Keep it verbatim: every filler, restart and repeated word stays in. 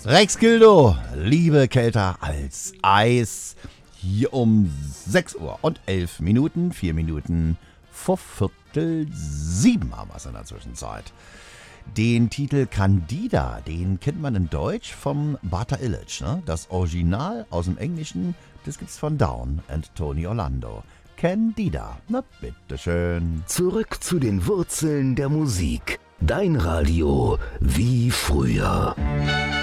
Rex Gildo, Liebe kälter als Eis. Hier um sechs Uhr und elf Minuten, vier Minuten vor Viertel sieben haben wir es in der Zwischenzeit. Den Titel Candida, den kennt man in Deutsch vom Bata Illich. Ne? Das Original aus dem Englischen, das gibt's von Down and Tony Orlando. Candida, na bitteschön. Zurück zu den Wurzeln der Musik. Dein Radio wie früher.